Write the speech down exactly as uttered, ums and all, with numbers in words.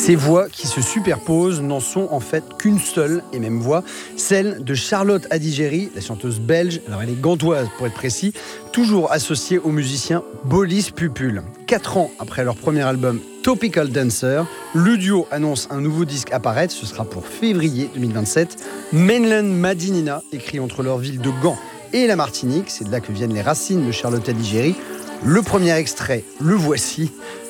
Ces voix qui se superposent n'en sont en fait qu'une seule et même voix, celle de Charlotte Adigéry, la chanteuse belge, alors elle est gantoise pour être précis, toujours associée au musicien Bolis Pupul. Quatre ans après leur premier album Topical Dancer, le duo annonce un nouveau disque apparaître, ce sera pour février deux mille vingt-sept. Mainland Madinina, écrit entre leur ville de Gand et la Martinique, c'est de là que viennent les racines de Charlotte Adigéry. Le premier extrait, le voici,